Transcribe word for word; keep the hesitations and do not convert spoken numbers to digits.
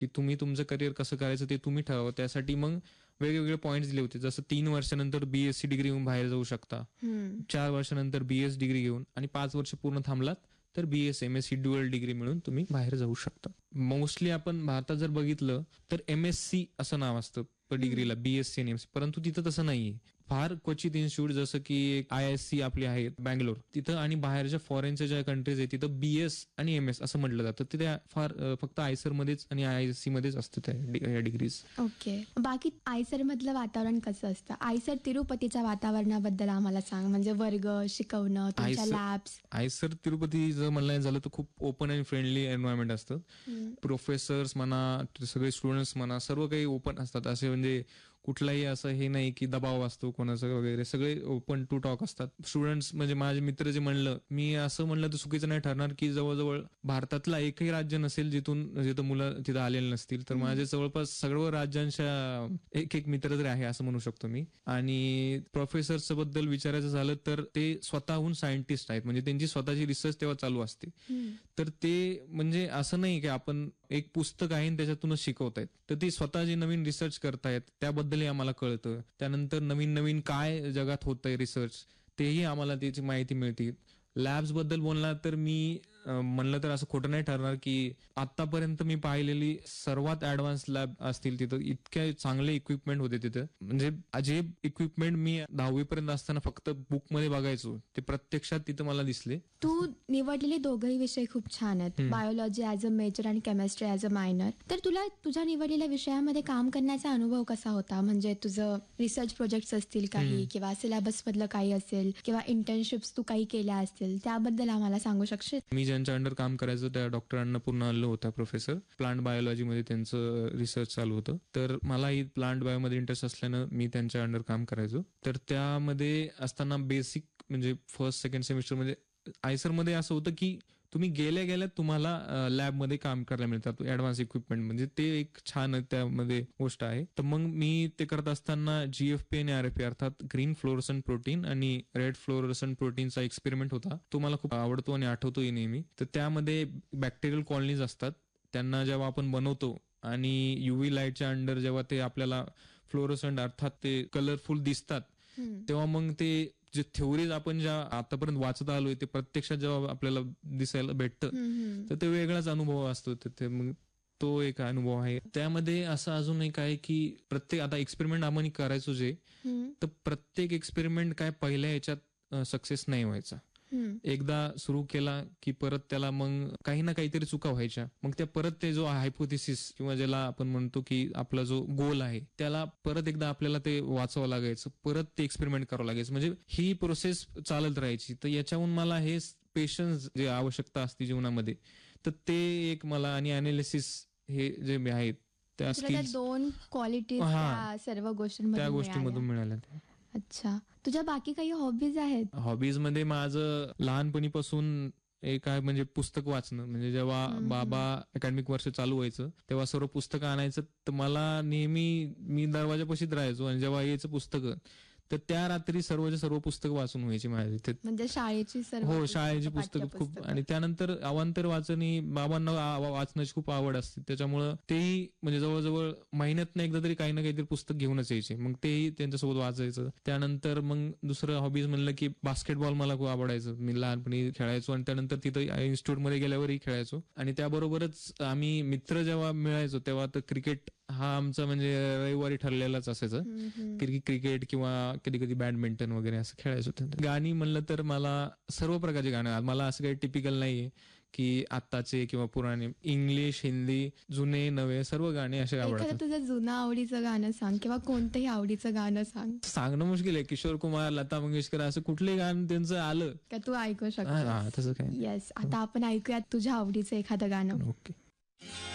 की तुम्ही तुमचं करिअर कसं करायचं ते तुम्ही ठरवा. त्यासाठी मग वेगवेगळे पॉईंट्स दिले होते, जसं तीन वर्षानंतर बीएससी डिग्री घेऊन बाहेर जाऊ शकता, हम्म. चार वर्षानंतर बीएस डिग्री घेऊन, आणि पाच वर्ष पूर्ण थांबलात तर BS M S C dual degree मिळून तुम्ही बाहेर जाऊ शकता. मोस्टली आपण भारतात जर बघितलं तर एम एस सी असं नाव असतं डिग्रीला, बीएससी आणि एमएससी, परंतु तिथं तसं नाहीये. फार क्वचित इन्स्टिट्यूट जसं की आय एस सी आपली आहे बँगलोर, तिथं आणि बाहेरच्या फॉरेनच्या ज्या कंट्रीज आहेत तिथं बीएस आणि एम एस असं म्हटलं जातं. तिथे फार अं, फक्त आयसर मध्येच आणि आय एस सी मध्येच असतं त्या डिग्रीज. ओके. बाकी आयसर मधलं वातावरण कसं असतं? आयसर तिरुपतीच्या वातावरणाबद्दल आम्हाला सांग. म्हणजे वर्ग, शिकवणं, तुमच्या आयसर- लॅब्स. आयसर तिरुपती जर म्हणलं झालं तर खूप ओपन अँड फ्रेंडली एन्व्हायरमेंट असतं. प्रोफेसर्स म्हणा, सगळे स्टुडंट्स म्हणा, सर्व काही ओपन असतात. असे म्हणजे कुठलाही असं हे नाही की दबाव असतो कोणाचं वगैरे, सगळे ओपन टू टॉक असतात. स्टुडंट्स म्हणजे माझे मित्र जे म्हणलं, मी असं म्हणलं तर चुकीचं नाही ठरणार की जवळजवळ भारतातला एकही राज्य नसेल जिथून जिथं मुलं तिथं आलेले नसतील. तर माझे जवळपास सर्व राज्यांच्या एक एक मित्र तरी आहे असं म्हणू शकतो मी. आणि प्रोफेसर्स बद्दल विचारायचं झालं तर ते स्वतःहून सायंटिस्ट आहेत, म्हणजे त्यांची स्वतःची रिसर्च तेव्हा चालू असते. तर ते म्हणजे असं नाही की आपण एक पुस्तक आहे आणि त्याच्यातूनच शिकवतायत, तर ती स्वतः जे नवीन रिसर्च करतायत त्याबद्दलही आम्हाला कळतं. त्यानंतर नवीन नवीन काय जगात होतंय रिसर्च तेही आम्हाला त्याची माहिती मिळते. लॅब्स बद्दल बोलणार तर मी अं, म्हणलं तर असं खोटं नाही ठरणार की आतापर्यंत मी पाहिलेली सर्वात ऍडव्हान्स लॅब असतील तिथं. इतके चांगले इक्विपमेंट होते तिथं, म्हणजे जे इक्विपमेंट मी दहावी पर्यंत असताना फक्त बुकमध्ये बघायचो ते प्रत्यक्षात तिथं मला दिसले. तू निवडलेले दोघंही विषय खूप छान आहेत, बायोलॉजी ऍज अ मेजर आणि केमिस्ट्री ऍज अ मायनर. तर तुला तुझ्या निवडलेल्या विषयामध्ये काम करण्याचा अनुभव कसा होता? म्हणजे तुझं रिसर्च प्रोजेक्ट्स असतील काही, किंवा सिलेबस मधलं काही असेल, किंवा इंटर्नशिप्स तू काही केल्या असतील, त्याबद्दल आम्हाला सांगू शकशील? मी ज्यांच्या अंडर काम करायचं त्या डॉक्टर अन्नपूर्णा अल्लो होता प्रोफेसर. प्लांट बायोलॉजी मध्ये त्यांचं रिसर्च चालू होतं, तर मलाही प्लांट बायोमध्ये इंटरेस्ट असल्यानं मी त्यांच्या अंडर काम करायचो. तर त्यामध्ये असताना बेसिक म्हणजे फर्स्ट सेकंड सेमिस्टर मध्ये आयसर मध्ये असं होतं की तुम्ही गेल्या गेल्या तुम्हाला लॅबमध्ये काम करायला मिळतात ऍडव्हान्स इक्विपमेंट, म्हणजे ते एक छान त्यामध्ये गोष्ट आहे. तर मग मी ते करत असताना जीएफपी आणि आरएफपी अर्थात ग्रीन फ्लोरोसंट प्रोटीन आणि रेड फ्लोरोसंट प्रोटीनचा एक्सपेरिमेंट होता. तो मला खूप आवडतो आणि आठवतोही नेहमी. तर त्यामध्ये बॅक्टेरियल कॉलनीज असतात, त्यांना जेव्हा आपण बनवतो आणि युव्ही लाईटच्या अंडर जेव्हा ते आपल्याला फ्लोरोसंट अर्थात ते कलरफुल दिसतात, तेव्हा मग ते जे थेओरीज आपण ज्या आतापर्यंत वाचत आलोय ते प्रत्यक्षात जेव्हा आपल्याला दिसायला भेटतं तर ते वेगळाच अनुभव असतो. ते मग तो एक अनुभव आहे. त्यामध्ये असं अजून एक आहे की प्रत्येक आता एक्सपेरिमेंट आपण करायचो जे, तर प्रत्येक एक्सपेरिमेंट काय पहिल्या याच्यात सक्सेस नाही व्हायचा. एकदा सुरू केला की परत त्याला मग काही ना काहीतरी चुका व्हायच्या. मग त्या परत ते जो हायपोथेसिस किंवा ज्याला आपण म्हणतो की आपला जो गोल आहे त्याला परत एकदा आपल्याला ते वाचवावं लागायचं, परत ते एक्सपेरिमेंट करावं लागायचं. म्हणजे ही प्रोसेस चालत राहायची. तर याच्याहून मला हे पेशन्स जे आवश्यकता असते जीवनामध्ये, तर ते एक मला आणि अनालिसिस हे जे आहेत त्या स्किल्स, दोन क्वालिटीज सर्व गोष्टींमध्ये त्या गोष्टीमधून मिळाल्या. अच्छा. तुझ्या बाकी काही हॉबीज आहेत? हॉबीज मध्ये माझं लहानपणीपासून एक आहे म्हणजे पुस्तक वाचणं. म्हणजे जेव्हा बाबा अकॅडमिक वर्ष चालू व्हायचं तेव्हा सर्व पुस्तकं आणायचं, तर मला नेहमी मी दरवाजापाशीच राहायचो आणि जेव्हा यायचं पुस्तकं तर त्या रात्री सर्वच्या सर्व पुस्तक वाचून व्हायची माझी. म्हणजे शाळेची सर्व? हो, शाळेची पुस्तकं खूप. आणि त्यानंतर अवांतर वाचनी, बाबांना वाचण्याची खूप आवड असते, त्याच्यामुळं तेही म्हणजे जवळजवळ महिन्यातनं एकदा तरी काही ना काहीतरी पुस्तक घेऊनच यायचे, मग तेही त्यांच्यासोबत वाचायचं. त्यानंतर मग दुसरं हॉबीज म्हणलं की बास्केटबॉल मला खूप आवडायचं. मी लहानपणी खेळायचो आणि त्यानंतर तिथं इन्स्टिट्यूट मध्ये गेल्यावरही खेळायचो. आणि त्याबरोबरच आम्ही मित्र जेव्हा मिळायचो तेव्हा तर क्रिकेट हा आमचा म्हणजे रविवारी ठरलेलाच असायचं. क्रिकेट किंवा कधी कधी बॅडमिंटन वगैरे असं खेळायचो. गाणी म्हणलं तर मला सर्व प्रकारचे गाणे, मला असं काही टिपिकल नाहीये की आत्ताचे किंवा पुराणे, इंग्लिश, हिंदी, जुने नवे सर्व गाणे असे आवडतात. एखादं तुझं जुनं आवडीचं गाणं सांग किंवा कोणतंही आवडीचं गाणं सांग. सांगणं मुश्किल आहे. किशोर कुमार, लता मंगेशकर असं कुठलंही गाणं त्यांचं आलं का तू ऐकू शकतो? तसं काय. येस. आता आपण ऐकूयात तुझ्या आवडीचं एखादं गाणं. ओके.